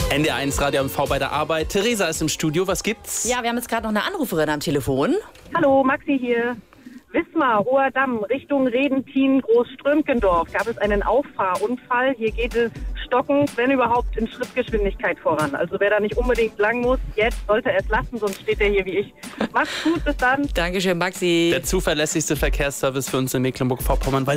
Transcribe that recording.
NDR1 Radio MV bei der Arbeit. Theresa ist im Studio. Was gibt's? Ja, wir haben jetzt gerade noch eine Anruferin am Telefon. Hallo, Maxi hier. Wismar, Hoher Damm, Richtung Redentin, Großströmkendorf gab es einen Auffahrunfall. Hier geht es stockend, wenn überhaupt, in Schrittgeschwindigkeit voran. Also wer da nicht unbedingt lang muss, jetzt sollte er es lassen, sonst steht er hier wie ich. Macht's gut, bis dann. Dankeschön, Maxi. Der zuverlässigste Verkehrsservice für uns in Mecklenburg-Vorpommern, weil